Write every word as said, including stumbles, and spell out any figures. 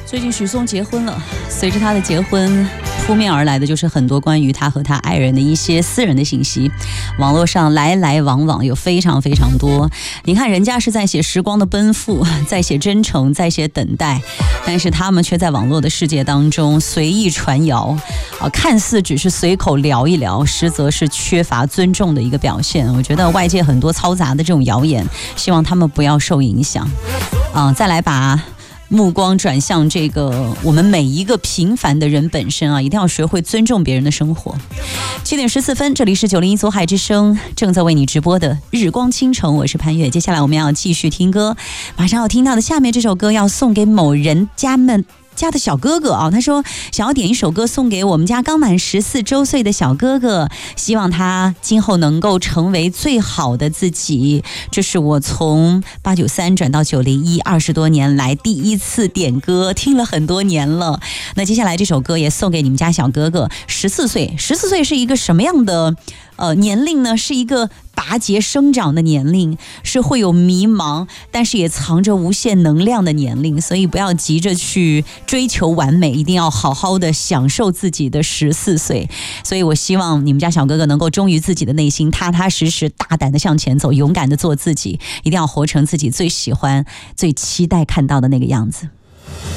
最近许嵩结婚了，随着他的结婚，扑面而来的就是很多关于他和他爱人的一些私人的信息，网络上来来往往有非常非常多。你看人家是在写时光的奔赴，在写真诚，在写等待，但是他们却在网络的世界当中随意传谣，啊，看似只是随口聊一聊，实则是缺乏尊重的一个表现。我觉得外界很多嘈杂的这种谣言，希望他们不要受影响。啊，再来把目光转向这个我们每一个平凡的人本身啊，一定要学会尊重别人的生活。七点十四分，这里是九零一左海之声，正在为你直播的日光倾城，我是潘越。接下来我们要继续听歌，马上要听到的下面这首歌要送给某人家们家的小哥哥啊，他说想要点一首歌送给我们家刚满十四周岁的小哥哥，希望他今后能够成为最好的自己。这是我从八九三转到九零一二十多年来第一次点歌，听了很多年了。那接下来这首歌也送给你们家小哥哥，十四岁，十四岁是一个什么样的呃年龄呢？是一个拔节生长的年龄，是会有迷茫，但是也藏着无限能量的年龄，所以不要急着去追求完美，一定要好好的享受自己的十四岁。所以我希望你们家小哥哥能够忠于自己的内心，踏踏实实大胆的向前走，勇敢的做自己，一定要活成自己最喜欢最期待看到的那个样子。